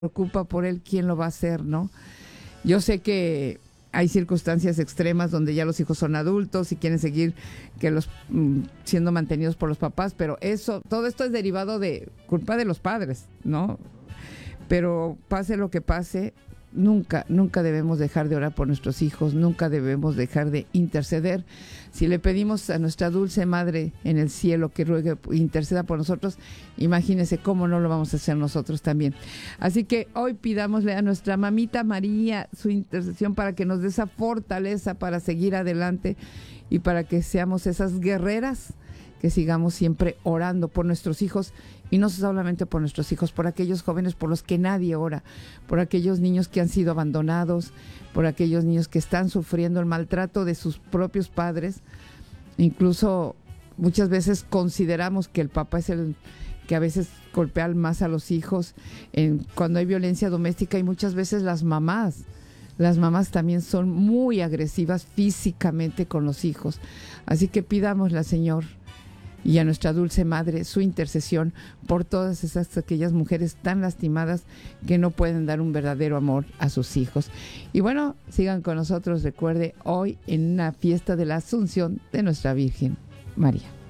preocupa por él, ¿quién lo va a hacer, no? Yo sé que hay circunstancias extremas donde ya los hijos son adultos y quieren seguir siendo mantenidos por los papás, pero todo esto es derivado de culpa de los padres, ¿no? Pero pase lo que pase, nunca debemos dejar de orar por nuestros hijos, nunca debemos dejar de interceder. Si le pedimos a nuestra dulce Madre en el cielo que ruegue, interceda por nosotros, imagínense cómo no lo vamos a hacer nosotros también. Así que hoy pidámosle a nuestra mamita María su intercesión para que nos dé esa fortaleza para seguir adelante y para que seamos esas guerreras que sigamos siempre orando por nuestros hijos, y no solamente por nuestros hijos, por aquellos jóvenes por los que nadie ora, por aquellos niños que han sido abandonados, por aquellos niños que están sufriendo el maltrato de sus propios padres. Incluso muchas veces consideramos que el papá es el que a veces golpea más a los hijos cuando hay violencia doméstica, y muchas veces las mamás también son muy agresivas físicamente con los hijos. Así que pidámosle al Señor y a nuestra dulce Madre su intercesión por todas aquellas mujeres tan lastimadas que no pueden dar un verdadero amor a sus hijos. Y bueno, sigan con nosotros, recuerde, hoy en una fiesta de la Asunción de nuestra Virgen María.